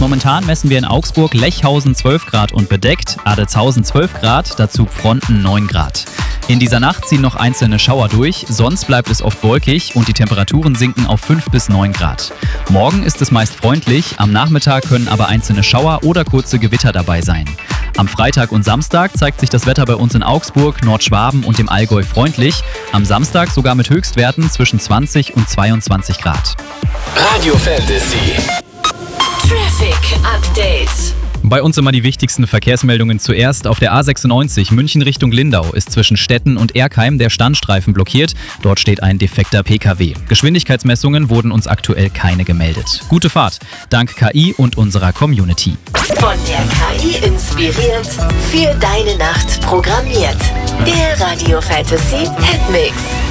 Momentan messen wir in Augsburg Lechhausen 12 Grad und bedeckt, Adetshausen 12 Grad, dazu Pfronten 9 Grad. In dieser Nacht ziehen noch einzelne Schauer durch, sonst bleibt es oft wolkig und die Temperaturen sinken auf 5 bis 9 Grad. Morgen ist es meist freundlich, am Nachmittag können aber einzelne Schauer oder kurze Gewitter dabei sein. Am Freitag und Samstag zeigt sich das Wetter bei uns in Augsburg, Nordschwaben und dem Allgäu freundlich. Am Samstag sogar mit Höchstwerten zwischen 20 und 22 Grad. Radio Fantasy. Traffic Update. Bei uns immer die wichtigsten Verkehrsmeldungen zuerst. Auf der A96 München Richtung Lindau ist zwischen Stetten und Erkheim der Standstreifen blockiert. Dort steht ein defekter PKW. Geschwindigkeitsmessungen wurden uns aktuell keine gemeldet. Gute Fahrt, dank KI und unserer Community. Von der KI inspiriert, für deine Nacht programmiert. Der Radio Fantasy Hitmix.